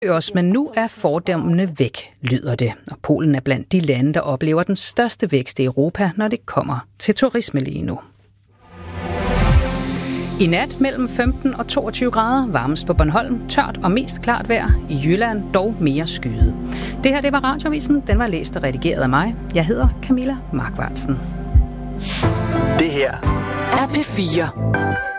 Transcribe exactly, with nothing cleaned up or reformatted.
os, men nu er fordommene væk, lyder det. Og Polen er blandt de lande, der oplever den største vækst i Europa, når det kommer til turisme lige nu. I nat mellem femten og toogtyve grader, varmest på Bornholm, tørt og mest klart vejr. I Jylland dog mere skyet. Det her, det var Radioavisen. Den var læst og redigeret af mig. Jeg hedder Camilla Markvartsen. Det her er P fire.